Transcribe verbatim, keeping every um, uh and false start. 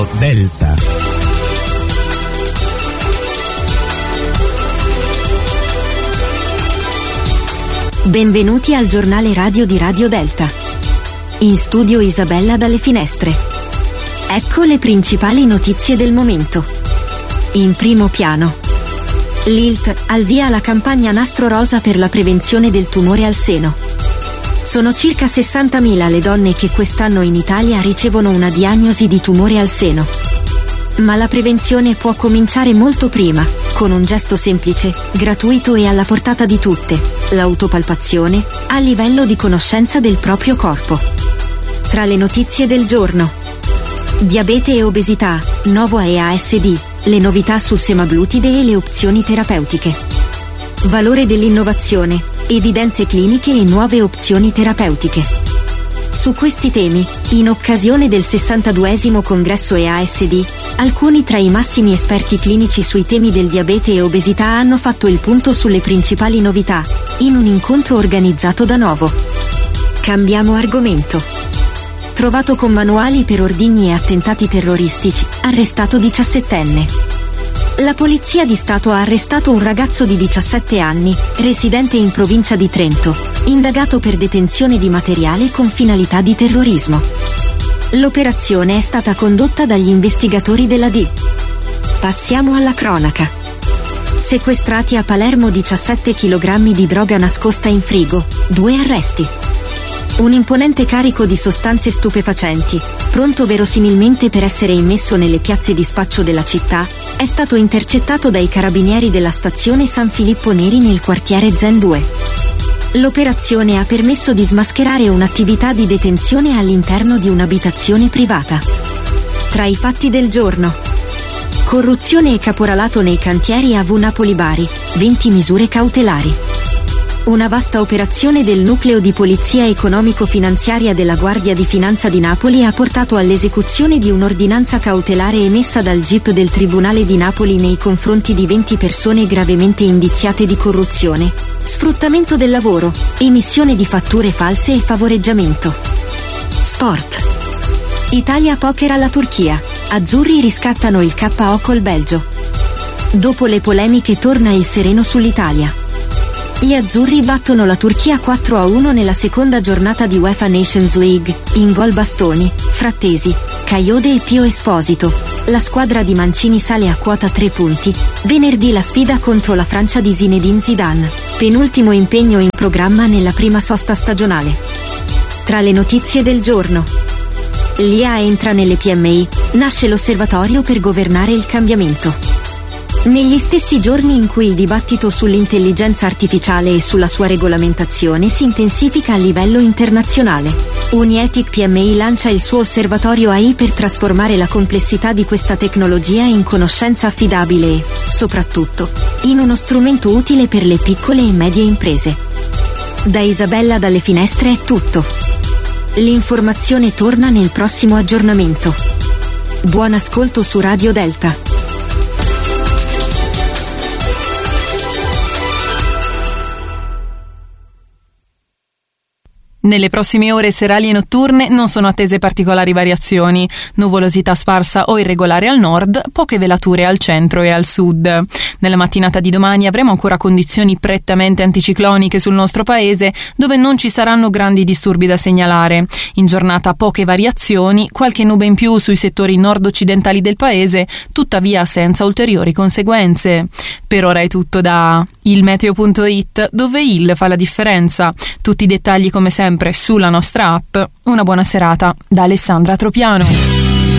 Delta. Benvenuti al giornale radio di Radio Delta. In studio Isabella dalle finestre. Ecco le principali notizie del momento. In primo piano. L'I L T al via la campagna Nastro Rosa per la prevenzione del tumore al seno. Sono circa sessantamila le donne che quest'anno in Italia ricevono una diagnosi di tumore al seno. Ma la prevenzione può cominciare molto prima, con un gesto semplice, gratuito e alla portata di tutte: l'autopalpazione, a livello di conoscenza del proprio corpo. Tra le notizie del giorno: diabete e obesità, Novoa e A S D, le novità su semaglutide e le opzioni terapeutiche. Valore dell'innovazione, evidenze cliniche e nuove opzioni terapeutiche. Su questi temi, in occasione del sessantaduesimo congresso E A S D, alcuni tra i massimi esperti clinici sui temi del diabete e obesità hanno fatto il punto sulle principali novità, in un incontro organizzato da Novo. Cambiamo argomento. Trovato con manuali per ordigni e attentati terroristici, arrestato diciassettenne. La Polizia di Stato ha arrestato un ragazzo di diciassette anni, residente in provincia di Trento, indagato per detenzione di materiale con finalità di terrorismo. L'operazione è stata condotta dagli investigatori della D. Passiamo alla cronaca. Sequestrati a Palermo diciassette chilogrammi di droga nascosta in frigo, due arresti. Un imponente carico di sostanze stupefacenti, pronto verosimilmente per essere immesso nelle piazze di spaccio della città, è stato intercettato dai carabinieri della stazione San Filippo Neri nel quartiere Zen due. L'operazione ha permesso di smascherare un'attività di detenzione all'interno di un'abitazione privata. Tra i fatti del giorno: corruzione e caporalato nei cantieri A V Napoli Bari, venti misure cautelari. Una vasta operazione del nucleo di polizia economico-finanziaria della Guardia di Finanza di Napoli ha portato all'esecuzione di un'ordinanza cautelare emessa dal G I P del Tribunale di Napoli nei confronti di venti persone gravemente indiziate di corruzione, sfruttamento del lavoro, emissione di fatture false e favoreggiamento. Sport. Italia poker alla Turchia. Azzurri riscattano il K O col Belgio. Dopo le polemiche torna il sereno sull'Italia. Gli azzurri battono la Turchia quattro a uno nella seconda giornata di UEFA Nations League, in gol Bastoni, Frattesi, Caiode e Pio Esposito. La squadra di Mancini sale a quota tre punti. Venerdì la sfida contro la Francia di Zinedine Zidane, penultimo impegno in programma nella prima sosta stagionale. Tra le notizie del giorno: l'I A entra nelle P M I, nasce l'Osservatorio per governare il cambiamento. Negli stessi giorni in cui il dibattito sull'intelligenza artificiale e sulla sua regolamentazione si intensifica a livello internazionale, Uniethic P M I lancia il suo osservatorio A I per trasformare la complessità di questa tecnologia in conoscenza affidabile e, soprattutto, in uno strumento utile per le piccole e medie imprese. Da Isabella dalle finestre è tutto. L'informazione torna nel prossimo aggiornamento. Buon ascolto su Radio Delta. Nelle prossime ore serali e notturne non sono attese particolari variazioni, nuvolosità sparsa o irregolare al nord, poche velature al centro e al sud. Nella mattinata di domani avremo ancora condizioni prettamente anticicloniche sul nostro paese, dove non ci saranno grandi disturbi da segnalare. In giornata poche variazioni, qualche nube in più sui settori nord-occidentali del paese, tuttavia senza ulteriori conseguenze. Per ora è tutto da il meteo punto it, dove il fa la differenza. Tutti i dettagli come sempre sulla nostra app. Una buona serata da Alessandra Tropiano.